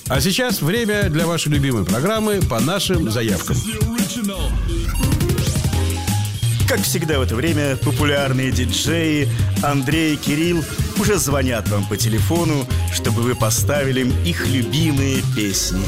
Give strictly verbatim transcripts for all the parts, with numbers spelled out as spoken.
А сейчас время для вашей любимой программы «По нашим заявкам». Как всегда в это время популярные диджеи Андрей и Кирилл уже звонят вам по телефону, чтобы вы поставили им их любимые песни.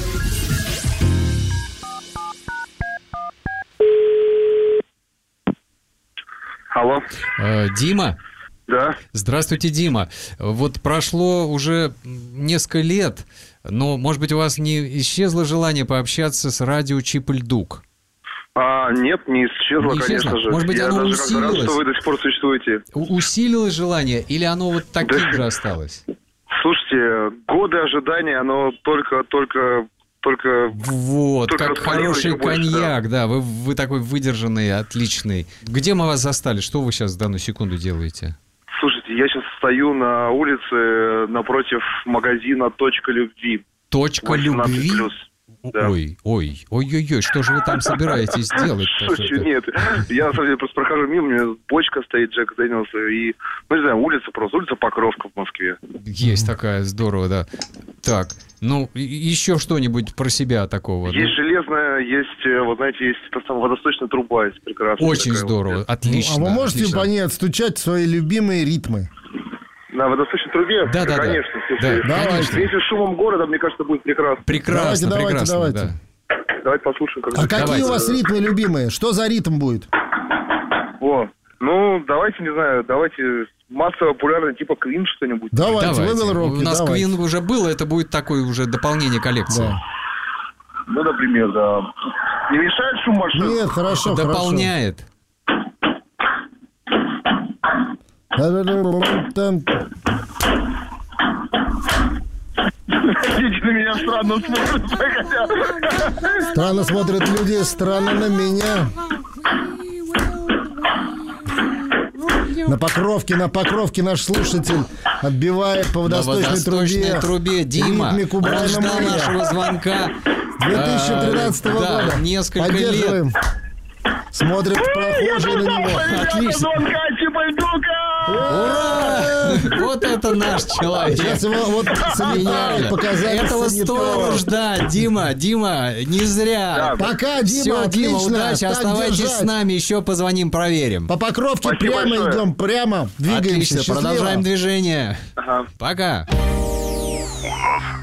Алло. Э, Дима? Да. Здравствуйте, Дима. Вот прошло уже несколько лет, но, может быть, у вас не исчезло желание пообщаться с радио Чип-Ль-Дук? А, нет, не исчезло, Не исчезло? конечно же. Может быть, Я оно даже как-то рад, усилилось? что вы до сих пор существуете. У- усилилось желание или оно вот таким Да. же осталось? Слушайте, годы ожидания, оно только, только, только... Вот, только как распалилось хороший еще больше, коньяк, да. Вы, вы такой выдержанный, отличный. Где мы вас застали? Что вы сейчас в данную секунду делаете? Слушайте, я сейчас стою на улице напротив магазина «Точка любви». Точка любви? плюс. Да. Ой, ой, ой-ой-ой, что же вы там собираетесь делать? Слушайте, нет, я на самом деле просто прохожу мимо, у меня бочка стоит Джек Дэниелса и, ну не знаю, улица просто, улица Покровка в Москве. Есть такая, здорово, да. Так, ну, и- еще что-нибудь про себя такого? Есть Ну, железная, есть, э, вот знаете, есть та самая водосточная труба, есть прекрасная. очень такая здорово, вот. отлично. Ну, а вы можете отлично. по ней отстучать свои любимые ритмы? На водосточной трубе? Да, да, да. Конечно. слушайте. Да, конечно. Если с шумом города, мне кажется, будет прекрасно. Прекрасно, Давайте, прекрасно, давайте, да. давайте. Давайте послушаем. Как А какие Давайте. у вас ритмы любимые? Что за ритм будет? О, ну, давайте, не знаю, давайте массово популярный, типа Квин что-нибудь. Давайте, Давайте. Вывел У руки, нас давайте. Квин уже было, это будет такое уже дополнение коллекции. Да. Ну, например, да. Не мешает шум машин? Нет, хорошо, Дополняет. хорошо. Дети на меня странно смотрят, хотя... Странно смотрят люди, странно на меня. На Покровке, на Покровке наш слушатель отбивает по На водосточной водосточной трубе. трубе. Дима, ритмику он Брайана ждал Мэя. нашего звонка. две тысячи тринадцатого Да, года. несколько Поддерживаем. лет. Смотрят прохожие на него. Отлично. Звонка Чип-Ль-Дука! Ура! Вот это наш человек. Сейчас его вот санитары Гениально. показали. Этого санитары. стоило ждать, Дима, Дима, не зря. Да. Пока, Дима, Все, Дима, отлично. удачи, Так оставайтесь держать. с нами, еще позвоним, проверим. По Покровке Спасибо прямо большое. идем, прямо. Двигаемся. Отлично, Счастливо. продолжаем движение. Ага. Пока.